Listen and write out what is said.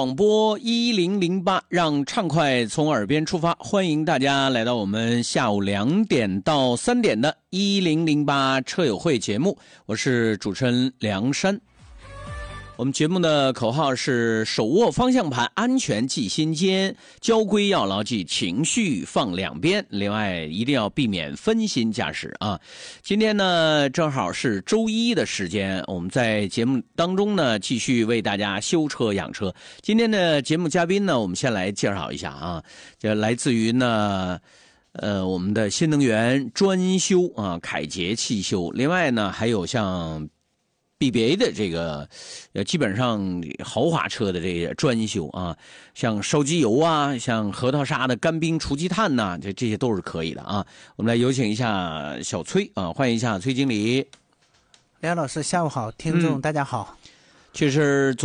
广播1008，让畅快从耳边出发，欢迎大家来到我们下午2点到3点的1008车友会节目，我是主持人梁山。我们节目的口号是手握方向盘，安全记心间，交规要牢记，情绪放两边。另外一定要避免分心驾驶啊。今天呢正好是周一的时间，我们在节目当中呢继续为大家修车养车。今天的节目嘉宾呢，我们先来介绍一下啊，这来自于呢我们的新能源专修啊，凯捷汽修。另外呢还有像BBA 的这个基本上豪华车的这个专修啊，像烧机油啊，像核桃沙的干冰除积碳呐，这些都是可以的啊。我们来有请一下小崔啊，欢迎一下崔经理。 梁老师下午好，听众大家好。 确实